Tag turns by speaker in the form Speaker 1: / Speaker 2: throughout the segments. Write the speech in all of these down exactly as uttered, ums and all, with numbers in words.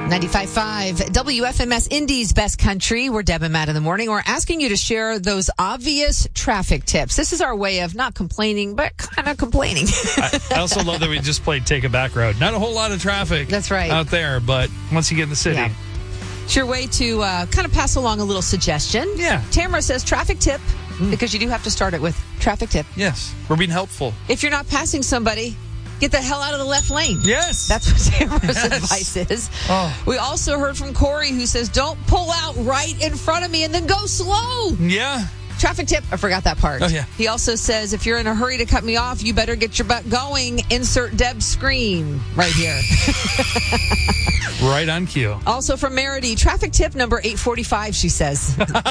Speaker 1: ninety-five point five W F M S Indy's Best Country. We're Deb and Matt in the morning. We're asking you to share those obvious traffic tips. This is our way of not complaining, but kind of complaining.
Speaker 2: I, I also love that we just played Take a Back Road. Not a whole lot of traffic
Speaker 1: That's right.
Speaker 2: out there, but once you get in the city.
Speaker 1: Yeah. It's your way to uh, kind of pass along a little suggestion.
Speaker 2: Yeah.
Speaker 1: Tamara says traffic tip, mm. because you do have to start it with traffic tip.
Speaker 2: Yes, we're being helpful.
Speaker 1: If you're not passing somebody, get the hell out of the left lane.
Speaker 2: Yes.
Speaker 1: That's what Tamara's
Speaker 2: Yes.
Speaker 1: advice is.
Speaker 2: Oh.
Speaker 1: We also heard from Corey, who says, don't pull out right in front of me and then go slow.
Speaker 2: Yeah.
Speaker 1: Traffic tip. I forgot that part.
Speaker 2: Oh, yeah.
Speaker 1: He also says, if you're in a hurry to cut me off, you better get your butt going. Insert Deb's scream right here.
Speaker 2: Right on cue.
Speaker 1: Also from Merity, traffic tip number eight forty-five, she says.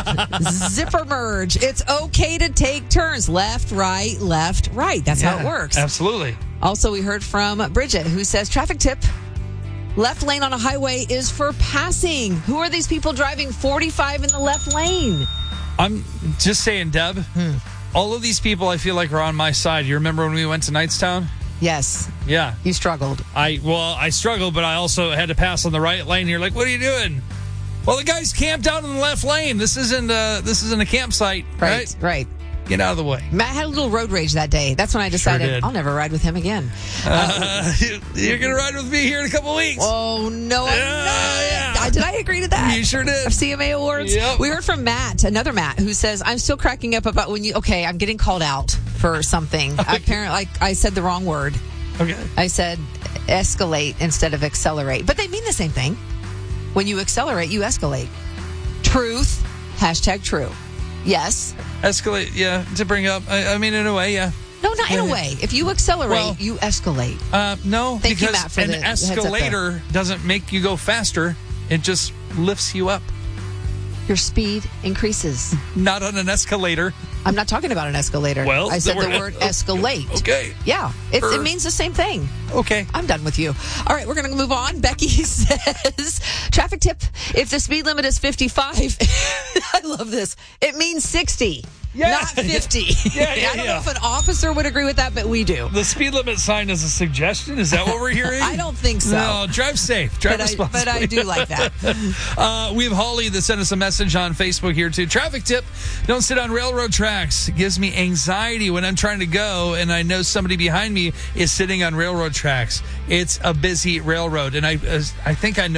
Speaker 1: Zipper merge. It's okay to take turns. Left, right, left, right. That's
Speaker 2: Yeah,
Speaker 1: how it works.
Speaker 2: Absolutely.
Speaker 1: Also, we heard from Bridget, who says, traffic tip, left lane on a highway is for passing. Who are these people driving forty-five in the left lane?
Speaker 2: I'm just saying, Deb, hmm. all of these people I feel like are on my side. You remember when we went to Knightstown?
Speaker 1: Yes.
Speaker 2: Yeah.
Speaker 1: You struggled.
Speaker 2: I Well, I struggled, but I also had to pass on the right lane. You're like, what are you doing? Well, the guy's camped out in the left lane. This isn't uh, this isn't a campsite,
Speaker 1: Right,
Speaker 2: right?
Speaker 1: right.
Speaker 2: Get out of the way.
Speaker 1: Matt had a little road rage that day. That's when I decided
Speaker 2: Sure
Speaker 1: I'll never ride with him again.
Speaker 2: Uh, you're going to ride with me here in a couple of weeks.
Speaker 1: Oh, no, I'm
Speaker 2: Uh,
Speaker 1: not.
Speaker 2: yeah.
Speaker 1: Did I agree to that?
Speaker 2: You sure did.
Speaker 1: Of C M A Awards?
Speaker 2: Yep.
Speaker 1: We heard from Matt, another Matt, who says, I'm still cracking up about when you, okay, I'm getting called out for something. Apparently, like, I said the wrong word.
Speaker 2: Okay.
Speaker 1: I said escalate instead of accelerate. But they mean the same thing. When you accelerate, you escalate. Truth, hashtag true. Yes.
Speaker 2: Escalate, yeah, to bring up. I, I mean, in a way, yeah.
Speaker 1: No, not in a way. If you accelerate,
Speaker 2: Well,
Speaker 1: you escalate.
Speaker 2: Uh, no,
Speaker 1: Thank you,
Speaker 2: because
Speaker 1: Matt, for
Speaker 2: an
Speaker 1: the heads up there.
Speaker 2: escalator doesn't make you go faster. It just lifts you up.
Speaker 1: Your speed increases.
Speaker 2: Not on an escalator.
Speaker 1: I'm not talking about an escalator.
Speaker 2: Well,
Speaker 1: I said
Speaker 2: the
Speaker 1: the
Speaker 2: word-
Speaker 1: word escalate.
Speaker 2: Okay.
Speaker 1: Yeah, it's,
Speaker 2: Er.
Speaker 1: it means the same thing.
Speaker 2: Okay.
Speaker 1: I'm done with you. All right, we're going to move on. Becky says, traffic tip, if the speed limit is fifty-five, I love this, it means sixty.
Speaker 2: Yeah.
Speaker 1: Not fifty.
Speaker 2: Yeah, yeah,
Speaker 1: I don't
Speaker 2: yeah.
Speaker 1: know if an officer would agree with that, but we do.
Speaker 2: The speed limit sign is a suggestion? Is that what we're hearing?
Speaker 1: I don't think so.
Speaker 2: No, drive safe. Drive
Speaker 1: but, I,
Speaker 2: responsibly.
Speaker 1: but I do like that.
Speaker 2: uh, we have Holly that sent us a message on Facebook here, too. Traffic tip, don't sit on railroad tracks. It gives me anxiety when I'm trying to go and I know somebody behind me is sitting on railroad tracks. It's a busy railroad. And I, I think I know